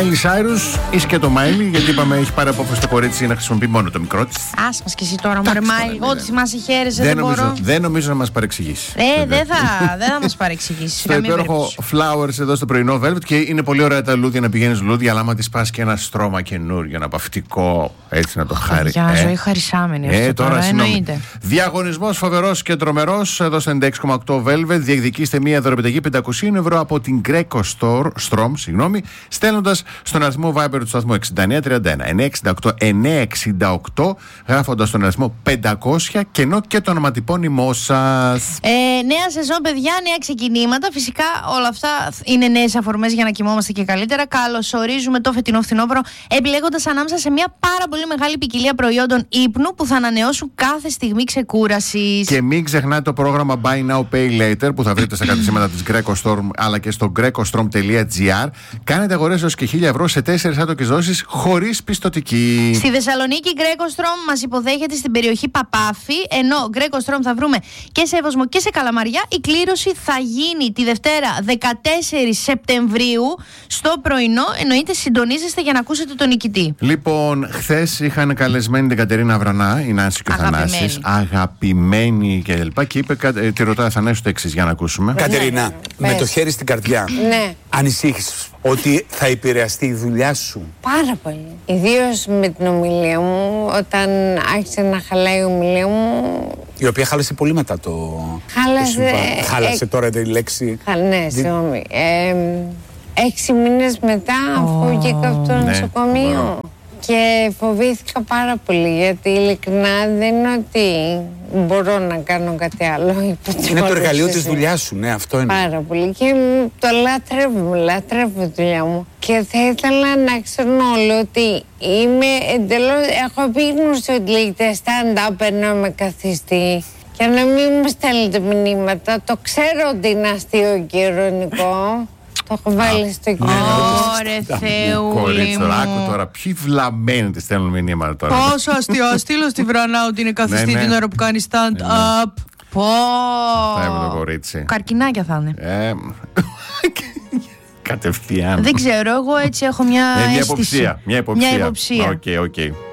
Μάιλι Σάιρους ή και το Μάιλι, γιατί είπαμε έχει πάρει απόφαση το κορίτσι να χρησιμοποιεί μόνο το μικρό της. Άσε μας και εσύ τώρα, μωρέ Μάιλι. Ό,τι θυμάσαι χαίρεσαι, δεν μπορώ. Δεν νομίζω να μας παρεξηγήσει. Δεν θα μας παρεξηγήσει. Στο υπέροχο Flowers εδώ στο πρωινό Velvet, και είναι πολύ ωραία τα λούδια να πηγαίνεις λούδια, αλλά άμα τη πας και ένα στρώμα καινούριο, ένα παυτικό, έτσι να το χάρει. Για ζωή χαρισάμενη αυτό τώρα, εννοείται. Διαγωνισμός φοβερός και τρομερός εδώ στο 96,8 Velvet. Διεκδικήστε μία δωρεπιταγή 500 ευρώ από την Greco Strom, στέλνοντας στον αριθμό Viber του σταθμού 6931 968 γράφοντας τον αριθμό 500 κενό και το ονοματεπώνυμό σας. Νέα σεζόν, παιδιά, νέα ξεκινήματα. Φυσικά όλα αυτά είναι νέες αφορμές για να κοιμόμαστε και καλύτερα. Καλωσορίζουμε το φετινό φθινόπωρο, επιλέγοντας ανάμεσα σε μια πάρα πολύ μεγάλη ποικιλία προϊόντων ύπνου που θα ανανεώσουν κάθε στιγμή ξεκούρασης. Και μην ξεχνάτε το πρόγραμμα Buy Now Pay Later που θα βρείτε στα καταστήματα της Greco Storm αλλά και στο grecostrom.gr. Κάνετε αγορές έως και 1.000 ευρώ σε 4 άτοκες δόσεις χωρίς πιστωτική. Στη Θεσσαλονίκη Greco Strom μας υποδέχεται στην περιοχή Παπάφη, ενώ Greco Strom θα βρούμε και σε Εύωσμο και σε Καλαμαριά. Η κλήρωση θα γίνει τη Δευτέρα 14 Σεπτεμβρίου στο πρωινό. Εννοείται συντονίζεστε για να ακούσετε τον νικητή. Λοιπόν, χθες είχαν καλεσμένη την Κατερίνα Βρανά, η Νάνση και ο Θανάσης, αγαπημένη κλπ. Και είπε, τη ρωτάει Θανάση το εξής, για να ακούσουμε. Κατερίνα, με το χέρι στην καρδιά, ανησύχεις ότι θα επηρεαστεί η δουλειά σου? Πάρα πολύ. Ιδίως με την ομιλία μου, όταν άρχισε να χαλάει η ομιλία μου. Η οποία χάλασε πολύ μετά το. Χάλασε τώρα τη λέξη. Ναι, συγγνώμη. 6 μήνες μετά, αφού βγήκα από το νοσοκομείο. Και φοβήθηκα πάρα πολύ, γιατί ειλικρινά δεν είναι ότι μπορώ να κάνω κάτι άλλο. Είναι το εργαλείο της δουλειάς σου, ναι, αυτό είναι. Πάρα πολύ και το λατρεύω τη δουλειά μου. Και θα ήθελα να ξέρουν όλοι ότι είμαι εντελώς, έχω επίγνωση ότι λέγεται stand-up ενώ με καθιστή. Και να μην μου στέλνετε μηνύματα, το ξέρω ότι είναι αστείο και ειρωνικό. Το έχω βάλει στο κοινό. Ωρε Θεούλη μου. Άκου τώρα, ποιοι βλαμμένοι τη στέλνουν μηνύματα τώρα. Πόσο αστείο, στείλω στη Βρανά ότι είναι καθιστή την ώρα που κάνει stand-up. Πω. Θα έβγαλε το κορίτσι. Καρκινάκια θα είναι. Κατευθείαν. Δεν ξέρω, εγώ έτσι έχω μια αίσθηση. Μια υποψία. Μια υποψία. Οκ.